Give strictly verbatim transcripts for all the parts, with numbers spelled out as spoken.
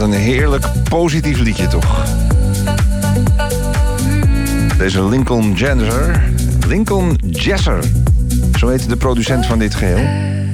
een heerlijk positief liedje, toch? Deze Lincoln Jesser. Lincoln Jesser. Zo heet de producent van dit geheel.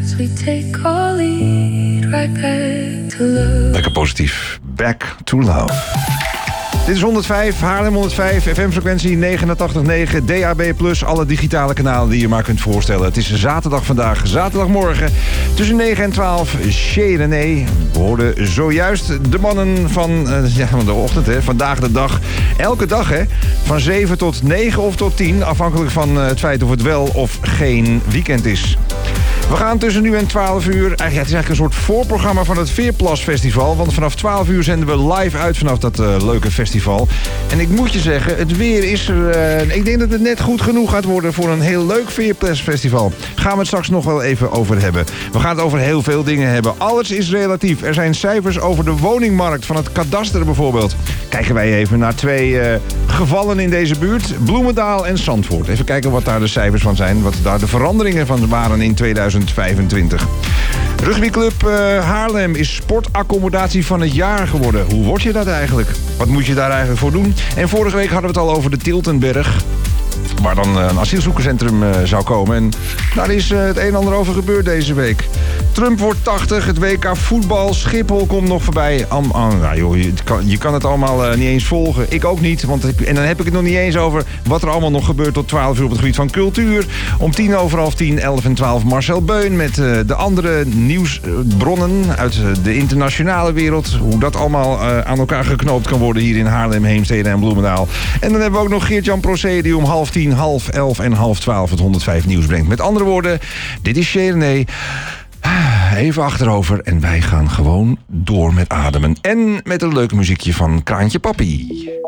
Lekker positief. Back to Love. Dit is honderdvijf, Haarlem honderdvijf, F M-frequentie negenentachtig komma negen, D A B plus, alle digitale kanalen die je maar kunt voorstellen. Het is zaterdag vandaag, zaterdagmorgen, tussen negen en twaalf, Chez René. We hoorden zojuist de mannen van, uh, ja, van de ochtend, hè, vandaag de dag. Elke dag, hè, van zeven tot negen of tot tien, afhankelijk van uh, het feit of het wel of geen weekend is. We gaan tussen nu en twaalf uur. Eigenlijk, ja, het is eigenlijk een soort voorprogramma van het Veerplas Festival. Want vanaf twaalf uur zenden we live uit vanaf dat uh, leuke festival. En ik moet je zeggen, het weer is er... Uh, ik denk dat het net goed genoeg gaat worden voor een heel leuk Veerplas Festival. Gaan we het straks nog wel even over hebben. We gaan het over heel veel dingen hebben. Alles is relatief. Er zijn cijfers over de woningmarkt van het kadaster bijvoorbeeld. Kijken wij even naar twee uh, gevallen in deze buurt. Bloemendaal en Zandvoort. Even kijken wat daar de cijfers van zijn. Wat daar de veranderingen van waren in tweeduizend vijfentwintig. Rugbyclub uh, Haarlem is sportaccommodatie van het jaar geworden. Hoe word je dat eigenlijk? Wat moet je daar eigenlijk voor doen? En vorige week hadden we het al over de Tiltenberg, waar dan een asielzoekerscentrum uh, zou komen. En daar is uh, het een en ander over gebeurd deze week. Trump wordt tachtig, het W K voetbal, Schiphol komt nog voorbij. Am, am, nou joh, je, kan, je kan het allemaal uh, niet eens volgen. Ik ook niet, want ik, en dan heb ik het nog niet eens over wat er allemaal nog gebeurt tot twaalf uur op het gebied van cultuur. Om tien over half tien, elf en twaalf Marcel Beun met uh, de andere nieuwsbronnen uit uh, de internationale wereld. Hoe dat allemaal uh, aan elkaar geknoopt kan worden hier in Haarlem, Heemstede en Bloemendaal. En dan hebben we ook nog Geert-Jan Procé die om half tien, half elf en half twaalf het honderdvijf nieuws brengt. Met andere woorden, dit is Chez René. Even achterover en wij gaan gewoon door met ademen. En met een leuk muziekje van Kraantje Papi.